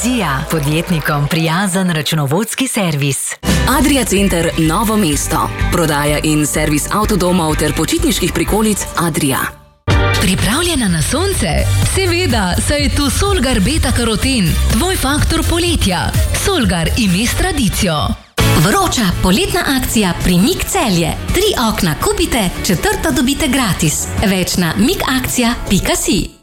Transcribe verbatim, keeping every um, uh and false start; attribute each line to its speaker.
Speaker 1: Vizija, podjetnikom prijazen računovodski servis.
Speaker 2: Adria Center Novo mesto. Prodaja in servis avtodomov ter počitniških prikolic Adria.
Speaker 3: Pripravljena na sonce? Seveda, saj je tu Solgar Beta Karoten, tvoj faktor poletja. Solgar ime s tradicijo.
Speaker 4: Vroča poletna akcija pri Mik Celje. Tri okna kupite, četrto dobite gratis. Več na mikakcija pika si.